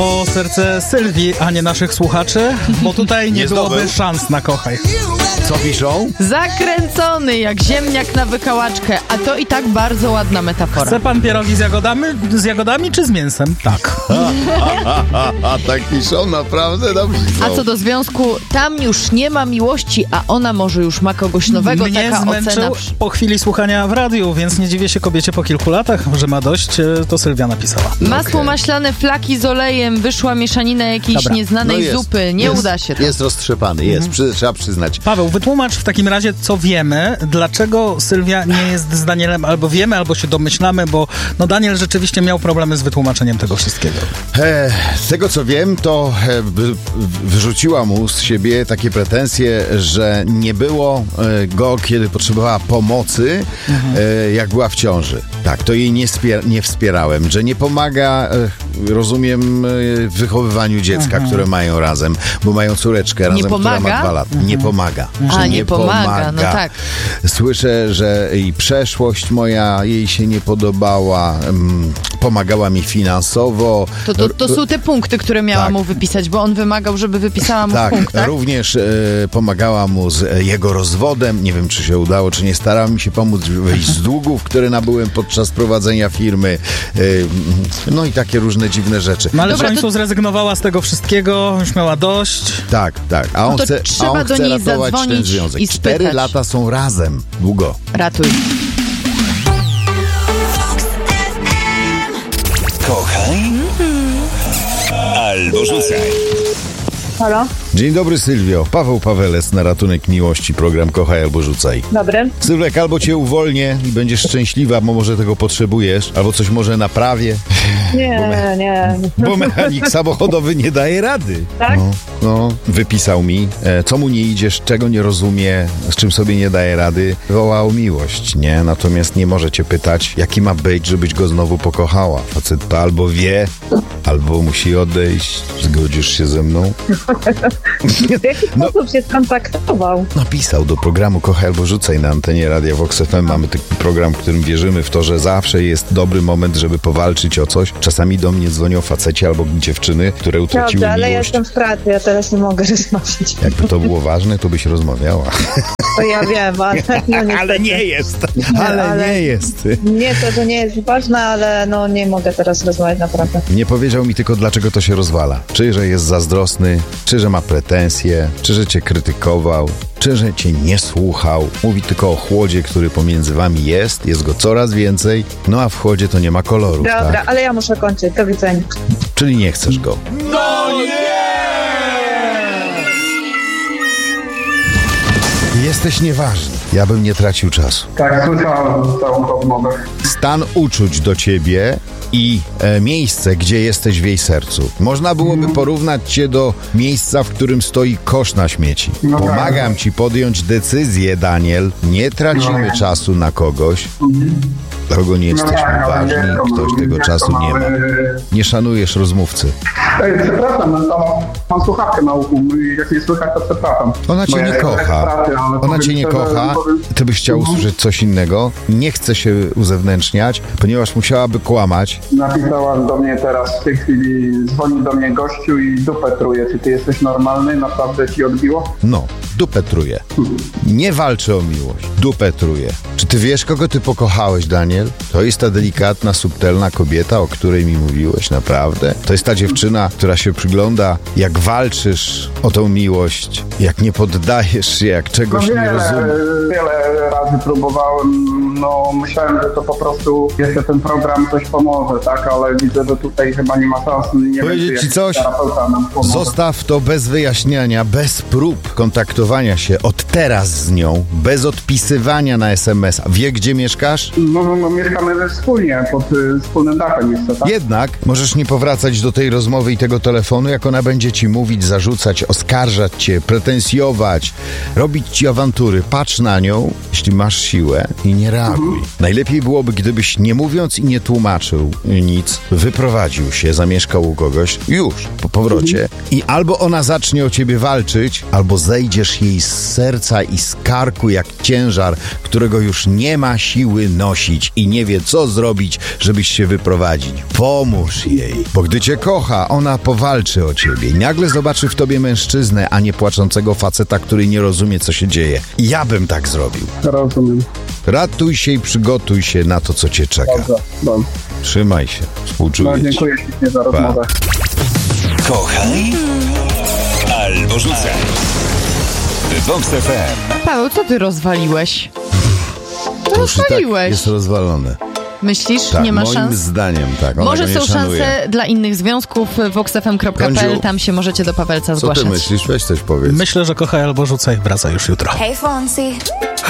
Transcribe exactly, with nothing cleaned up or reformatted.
o serce Sylwii, a nie naszych słuchaczy, bo tutaj nie, nie byłoby szans na kochaj. Co piszą? Zakręcony jak ziemniak na wykałaczkę, a to i tak bardzo ładna metafora. Chce pan pierogi z jagodami, z jagodami czy z mięsem? Tak. A, a, a, a tak piszą? Naprawdę? Dobrze. A co do związku, tam już nie ma miłości, a ona może już ma kogoś nowego. Mnie Taka zmęczył ocena po chwili słuchania w radiu, więc nie dziwię się kobiecie po kilku latach, że ma dość, to Sylwia napisała. Masło Okay. maślane, flaki z olejem, wyszła mieszanina jakiejś Dobra. nieznanej No jest, zupy. Nie jest, uda się to. Jest roztrzepany, jest, Mhm. przy, trzeba przyznać. Paweł, wytłumacz w takim razie, co wiemy, dlaczego Sylwia nie jest z Danielem, albo wiemy, albo się domyślamy, bo no Daniel rzeczywiście miał problemy z wytłumaczeniem tego wszystkiego. E, z tego co wiem, to e, wy, wyrzuciła mu z siebie takie pretensje, że nie było e, go, kiedy potrzebowała pomocy, mhm. e, jak była w ciąży. Tak, to jej nie, spier- nie wspierałem, że nie pomaga, e, rozumiem, e, w wychowywaniu dziecka, mhm. które mają razem, bo mają córeczkę razem, która ma dwa lata. Mhm. Nie pomaga. A, nie, nie pomaga. pomaga, no tak. Słyszę, że i przeszłość moja jej się nie podobała, um, pomagała mi finansowo. To, to, to są te punkty, które miała tak. mu wypisać, bo on wymagał, żeby wypisała mu tak, punkt, tak? Również e, pomagała mu z e, jego rozwodem. Nie wiem, czy się udało, czy nie. Starałem się pomóc wyjść z długów, które nabyłem podczas prowadzenia firmy. E, no i takie różne dziwne rzeczy. No ale Dobra, w końcu to... zrezygnowała z tego wszystkiego, już miała dość. Tak, tak. A on No to chce, trzeba a on do chce niej ratować ten zadzwonić związek. i Cztery spytać. lata są razem. Długo. Ratuj. Kochaj albo rzucaj. Halo? Dzień dobry, Sylwio. Paweł Pawelec na Ratunek Miłości. Program Kochaj albo Rzucaj. Dobry. Sylwek, albo cię uwolnię i będziesz szczęśliwa, bo może tego potrzebujesz, albo coś może naprawię. Nie, Bo me- nie. Bo mechanik samochodowy nie daje rady. Tak? No, no, wypisał mi, e, co mu nie idzie, czego nie rozumie, z czym sobie nie daje rady. Woła o miłość, nie? Natomiast nie może cię pytać, jaki ma być, żebyś go znowu pokochała. Facet to albo wie, albo musi odejść. Zgodzisz się ze mną? W jaki No. sposób się skontaktował? Napisał do programu Kochaj albo Rzucaj na antenie Radia Vox F M. Mamy taki program, w którym wierzymy w to, że zawsze jest dobry moment, żeby powalczyć o coś. Czasami do mnie dzwonią faceci albo dziewczyny, które utraciły Dobrze, ale ja miłość. jestem w pracy, ja teraz nie mogę rozmawiać. Jakby to było ważne, to byś rozmawiała. To ja wiem, ale no niestety. Ale nie jest. Ale, ale- nie jest. Nie to, że nie jest ważne, ale no nie mogę teraz rozmawiać naprawdę. Nie powiedział mi tylko, dlaczego to się rozwala. Czy, że jest zazdrosny, czy, że ma pretensje, czy, że cię krytykował, czy, że cię nie słuchał. Mówi tylko o chłodzie, który pomiędzy wami jest, jest go coraz więcej, no a w chłodzie to nie ma kolorów, Dobra, tak? ale ja muszę kończyć. Do widzenia. Czyli nie chcesz go. No nie! Jesteś nieważny. Ja bym nie tracił czasu. Tak, słyszałem całą rozmowę. Stan uczuć do ciebie i e, miejsce, gdzie jesteś w jej sercu. Można byłoby porównać cię do miejsca, w którym stoi kosz na śmieci. No tak. Pomagam ci podjąć decyzję, Daniel. Nie tracimy No. czasu na kogoś, dla kogo nie jesteśmy tak, ale ważni. jak to- Ktoś tego jak czasu to nie ma. mamy- Nie szanujesz rozmówcy. Ej, przepraszam, no to mam słuchawkę na uchu i jak nie słychać, to przepraszam. Ona cię Bo ja nie jestem w kocha. pracy, ale Ona powiem cię nie szczerze, kocha. powiem- Ty byś chciał usłyszeć coś innego. Nie chce się uzewnętrzniać, ponieważ musiałaby kłamać. Napisała do mnie teraz, w tej chwili dzwoni do mnie gościu i dupę truje. Czy ty jesteś normalny? Naprawdę ci odbiło? No, dupę truje. Nie walczy o miłość. Dupę truje. Czy ty wiesz, kogo ty pokochałeś, Daniel? To jest ta delikatna, subtelna kobieta, o której mi mówiłeś, naprawdę? To jest ta dziewczyna, która się przygląda, jak walczysz o tą miłość, jak nie poddajesz się, jak No czegoś nie wiele, rozumiesz. wiele razy próbowałem, no myślałem, że to po prostu jeszcze ten program coś pomoże, tak? Ale widzę, że tutaj chyba nie ma szans. Nie Powiedzieć wiem, czy ci jakiś coś? terapeuta nam pomoże. Zostaw to bez wyjaśniania, bez prób kontaktowania się od teraz z nią, bez odpisywania na es em es. Wie, gdzie mieszkasz? No, no, no mieszkamy wspólnie, pod y, wspólnym dachem jeszcze, tak? Jednak możesz nie powracać do tej rozmowy i tego telefonu, jak ona będzie ci mówić, zarzucać, oskarżać cię, pretensjować, robić ci awantury. Patrz na nią, jeśli masz siłę i nie reaguj. Najlepiej byłoby, gdybyś nie mówiąc i nie tłumaczył nic, wyprowadził się, zamieszkał u kogoś już po powrocie i albo ona zacznie o ciebie walczyć, albo zejdziesz zdejmiesz jej z serca i z karku jak ciężar, którego już nie ma siły nosić i nie wie, co zrobić, żebyś się wyprowadzić. Pomóż jej, bo gdy cię kocha, ona powalczy o ciebie i nagle zobaczy w tobie mężczyznę, a nie płaczącego faceta, który nie rozumie, co się dzieje. Ja bym tak zrobił. Rozumiem. Ratuj się i przygotuj się na to, co cię czeka. Dobrze, dobrze. Trzymaj się. No, Współczuję ci. dziękuję ślicznie za rozmowę. Kochaj albo rzucaj. W Vox F M. Paweł, co ty rozwaliłeś? To już i tak Rozwaliłeś. jest rozwalone. Myślisz? Tak, nie ma moim szans? zdaniem tak. Ona Może go nie są szanuje. szanse dla innych związków. vox f m kropka p l, Kądziu, tam się możecie do Pawelca Co zgłaszać. ty myślisz? Weź coś powiedz. Myślę, że kochaj albo rzucaj, wraca już jutro. Hey Fonzie,